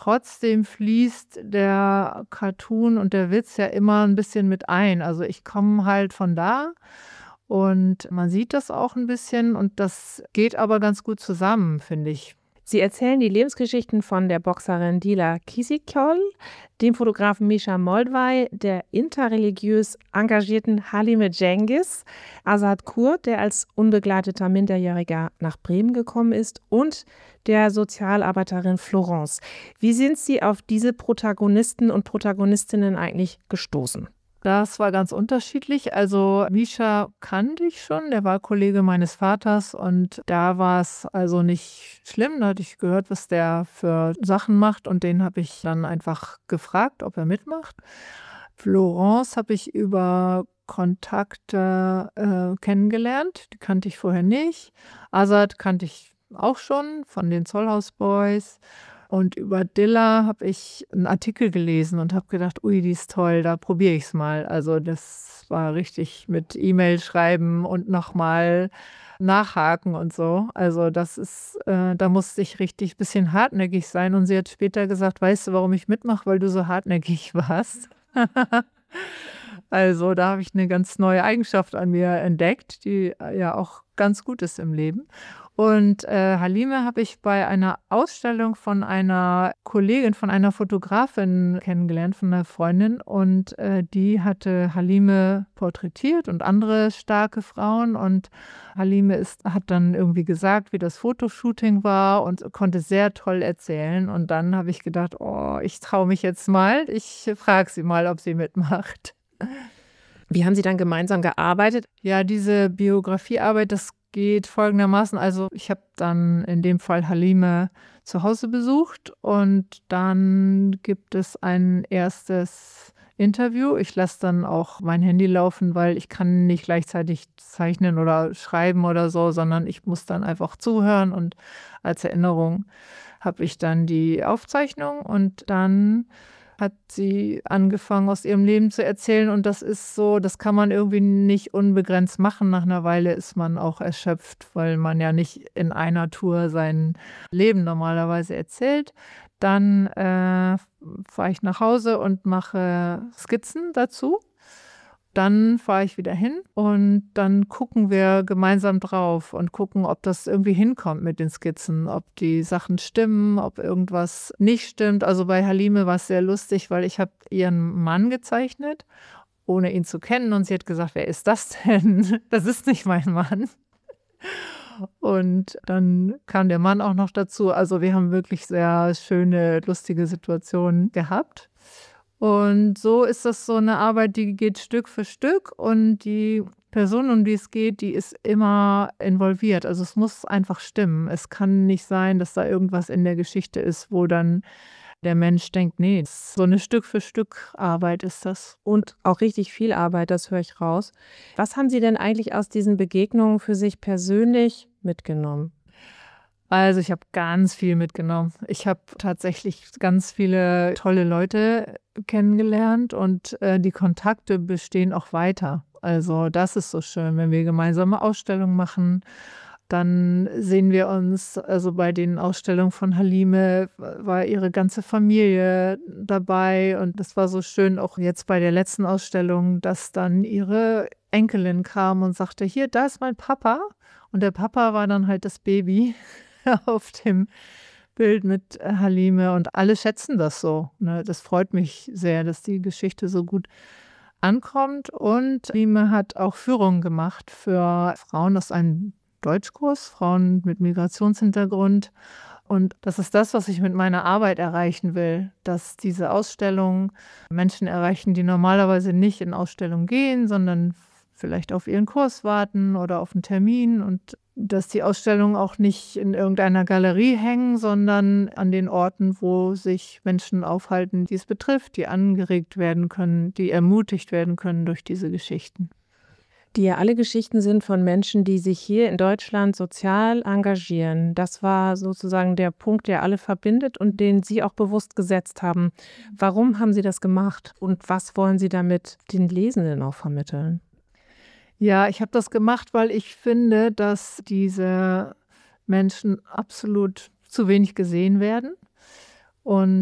trotzdem fließt der Cartoon und der Witz ja immer ein bisschen mit ein. Also, ich komme halt von da und man sieht das auch ein bisschen und das geht aber ganz gut zusammen, finde ich. Sie erzählen die Lebensgeschichten von der Boxerin Dila Kisikol, dem Fotografen Misha Moldvay, der interreligiös engagierten Halime Cengiz, Azad Kurt, der als unbegleiteter Minderjähriger nach Bremen gekommen ist, und der Sozialarbeiterin Florence. Wie sind Sie auf diese Protagonisten und Protagonistinnen eigentlich gestoßen? Das war ganz unterschiedlich. Also, Misha kannte ich schon, der war Kollege meines Vaters und da war es also nicht schlimm. Da hatte ich gehört, was der für Sachen macht und den habe ich dann einfach gefragt, ob er mitmacht. Florence habe ich über Kontakte, kennengelernt, die kannte ich vorher nicht. Azad kannte ich auch schon von den Zollhaus Boys. Und über Dilla habe ich 'n Artikel gelesen und habe gedacht: „Ui, die ist toll, da probiere ich's mal.“ Also, das war richtig mit E-Mail schreiben und noch mal nachhaken und so. Also, das ist da musste ich richtig bisschen hartnäckig sein und sie hat später gesagt: „Weißt du, warum ich mitmache? Weil du so hartnäckig warst.“ Also, da habe ich 'ne ganz neue Eigenschaft an mir entdeckt, die, ja auch ganz gut ist im Leben. Und, Halime habe ich bei einer Ausstellung von einer Kollegin, von einer Fotografin kennengelernt, von 'ner Freundin und, die hatte Halime porträtiert und andere starke Frauen und Halime hat dann irgendwie gesagt, wie das Fotoshooting war und konnte sehr toll erzählen. Und dann habe ich gedacht: „Oh, ich traue mich jetzt mal. Ich frage sie mal, ob sie mitmacht.“ Wie haben Sie dann gemeinsam gearbeitet? Ja, diese Biografiearbeit, das geht folgendermaßen. Also, ich habe dann in dem Fall Halime zu Hause besucht und dann gibt es ein erstes Interview. Ich lasse dann auch mein Handy laufen, weil ich kann nicht gleichzeitig zeichnen oder schreiben oder so, sondern ich muss dann einfach zuhören und als Erinnerung habe ich dann die Aufzeichnung und dann hat sie angefangen, aus ihrem Leben zu erzählen und das ist so, das kann man irgendwie nicht unbegrenzt machen. Nach 'ner Weile ist man auch erschöpft, weil man ja nicht in einer Tour sein Leben normalerweise erzählt. Dann, fahre ich nach Hause und mache Skizzen dazu. Dann fahre ich wieder hin und dann gucken wir gemeinsam drauf und gucken, ob das irgendwie hinkommt mit den Skizzen, ob die Sachen stimmen, ob irgendwas nicht stimmt. Also, bei Halime war's sehr lustig, weil ich habe ihren Mann gezeichnet, ohne ihn zu kennen und sie hat gesagt: „Wer ist das denn? Das ist nicht mein Mann.“ Und dann kam der Mann auch noch dazu. Also, wir haben wirklich sehr schöne, lustige Situationen gehabt. Und so ist das so 'ne Arbeit, die geht Stück für Stück und die Person, um die es geht, die ist immer involviert. Also, es muss einfach stimmen. Es kann nicht sein, dass da irgendwas in der Geschichte ist, wo dann der Mensch denkt: „Ne“, so 'ne Stück für Stück Arbeit ist das. Und auch richtig viel Arbeit, das höre ich raus. Was haben Sie denn eigentlich aus diesen Begegnungen für sich persönlich mitgenommen? Also, ich habe ganz viel mitgenommen. Ich habe tatsächlich ganz viele tolle Leute kennengelernt und, die Kontakte bestehen auch weiter. Also, das ist so schön, wenn wir gemeinsame Ausstellungen machen, dann sehen wir uns also, bei den Ausstellungen von Halime war ihre ganze Familie dabei und das war so schön, auch jetzt bei der letzten Ausstellung, dass dann ihre Enkelin kam und sagte: „Hier, da ist mein Papa.“ Und der Papa war dann halt das Baby auf dem Bild mit Halime und alle schätzen das so, ne? Das freut mich sehr, dass die Geschichte so gut ankommt und Halime hat auch Führungen gemacht für Frauen aus einem Deutschkurs, Frauen mit Migrationshintergrund. Und das ist das, was ich mit meiner Arbeit erreichen will, dass diese Ausstellungen Menschen erreichen, die normalerweise nicht in Ausstellungen gehen, sondern vielleicht auf ihren Kurs warten oder auf 'n Termin und dass die Ausstellungen auch nicht in irgendeiner Galerie hängen, sondern an den Orten, wo sich Menschen aufhalten, die es betrifft, die angeregt werden können, die ermutigt werden können durch diese Geschichten. Die ja alle Geschichten sind von Menschen, die sich hier in Deutschland sozial engagieren. Das war sozusagen der Punkt, der alle verbindet und den Sie auch bewusst gesetzt haben. Warum haben Sie das gemacht und was wollen Sie damit den Lesenden auch vermitteln? Ja, ich habe das gemacht, weil ich finde, dass diese Menschen absolut zu wenig gesehen werden und